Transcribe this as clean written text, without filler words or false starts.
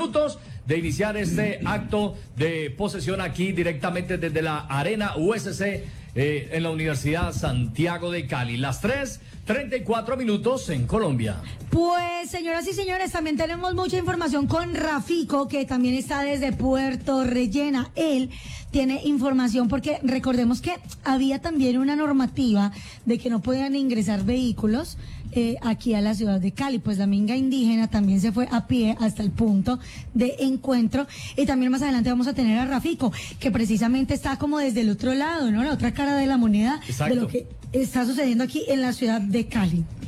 minutos de iniciar este acto de posesión aquí directamente desde la Arena USC en la Universidad Santiago de Cali. Las 3:34 minutos en Colombia. Pues, señoras y señores, también tenemos mucha información con Rafico, que también está desde Puerto Rellena. Él tiene información porque recordemos que había también una normativa de que no podían ingresar vehículos aquí a la ciudad de Cali. Pues la minga indígena también se fue a pie hasta el punto de encuentro. Y también más adelante vamos a tener a Rafico, que precisamente está como desde el otro lado, ¿no? La otra cara de la moneda. Exacto. De lo que está sucediendo aquí en la ciudad de Cali.